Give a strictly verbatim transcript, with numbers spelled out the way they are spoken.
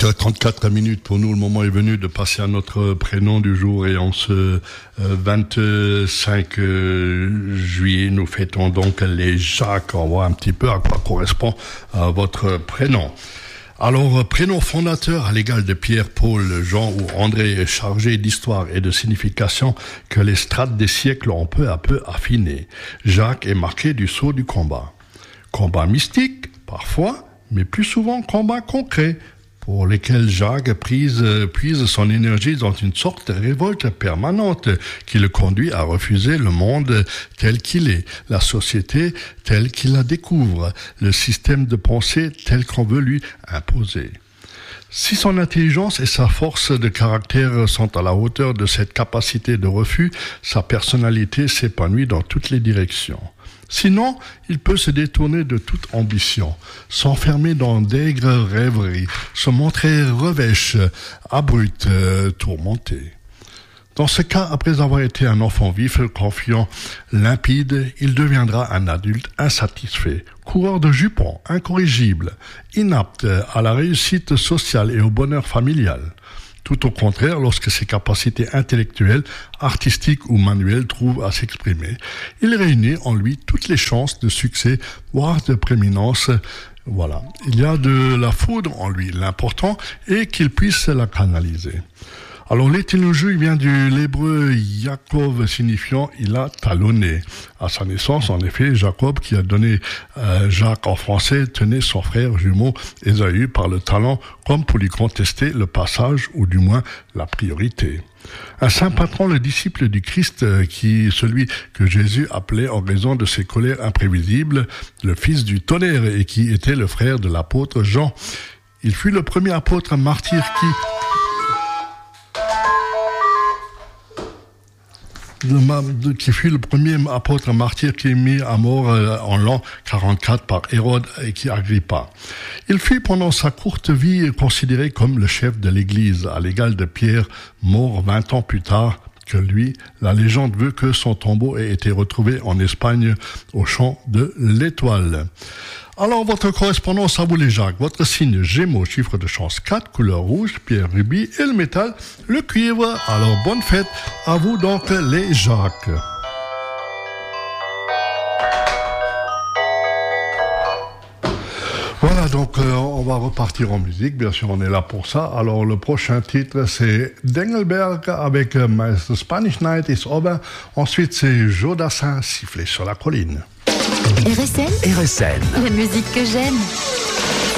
huit heures trente-quatre minutes pour nous, le moment est venu de passer à notre prénom du jour et en ce euh, vingt-cinq euh, juillet, nous fêtons donc les Jacques. On voit un petit peu à quoi correspond euh, votre prénom. Alors, prénom fondateur à l'égal de Pierre, Paul, Jean ou André, chargé d'histoire et de signification que les strates des siècles ont peu à peu affiné. Jacques est marqué du sceau du combat. Combat mystique, parfois, mais plus souvent combat concret, pour lesquels Jacques puise, puise son énergie dans une sorte de révolte permanente qui le conduit à refuser le monde tel qu'il est, la société telle qu'il la découvre, le système de pensée tel qu'on veut lui imposer. Si son intelligence et sa force de caractère sont à la hauteur de cette capacité de refus, sa personnalité s'épanouit dans toutes les directions. Sinon, il peut se détourner de toute ambition, s'enfermer dans d'aigres rêveries, se montrer revêche, abrupte, euh, tourmenté. Dans ce cas, après avoir été un enfant vif, confiant, limpide, il deviendra un adulte insatisfait, coureur de jupons, incorrigible, inapte à la réussite sociale et au bonheur familial. Tout au contraire, lorsque ses capacités intellectuelles, artistiques ou manuelles trouvent à s'exprimer, il réunit en lui toutes les chances de succès, voire de prééminence. Voilà. Il y a de la foudre en lui. L'important est qu'il puisse la canaliser. Alors, l'étymologie vient de l'hébreu Yaakov, signifiant « il a talonné ». À sa naissance, en effet, Jacob, qui a donné euh, Jacques en français, tenait son frère jumeau Ésaü par le talon, comme pour lui contester le passage, ou du moins la priorité. Un saint patron, le disciple du Christ, qui celui que Jésus appelait en raison de ses colères imprévisibles, le fils du tonnerre, et qui était le frère de l'apôtre Jean. Il fut le premier apôtre martyr qui... qui fut le premier apôtre martyr qui est mis à mort en l'an quarante-quatre par Hérode et qui Agrippa. Il fut pendant sa courte vie considéré comme le chef de l'Église, à l'égal de Pierre, mort vingt ans plus tard que lui. La légende veut que son tombeau ait été retrouvé en Espagne au champ de l'Étoile. Alors, votre correspondance à vous les Jacques, votre signe Gémeaux, chiffre de chance quatre, couleur rouge, pierre rubis et le métal, le cuivre. Alors, bonne fête à vous donc les Jacques. Voilà, donc euh, on va repartir en musique, bien sûr on est là pour ça. Alors le prochain titre c'est Dengelberg avec euh, The Spanish Night is Over. Ensuite c'est Jodassin, Siffler sur la colline. R S N, R S N, la musique que j'aime.